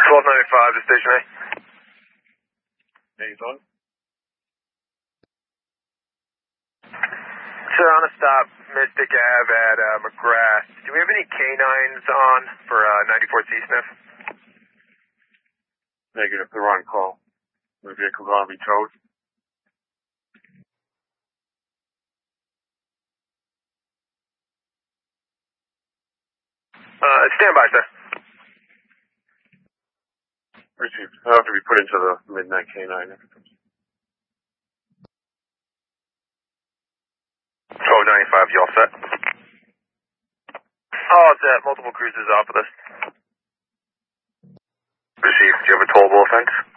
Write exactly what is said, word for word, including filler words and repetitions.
twelve ninety-five to station A. Hey, on. Sir, on a stop, Mystic Ave at uh, McGrath. Do we have any canines on for uh, ninety-four C sniff? Negative, they're on call. The vehicle's on to be towed. Uh, stand by, sir. Received. I'll have to be put into the midnight K nine. twelve ninety-five, you all set? All set. Multiple cruisers off of this. Received. Do you have a tollable offense?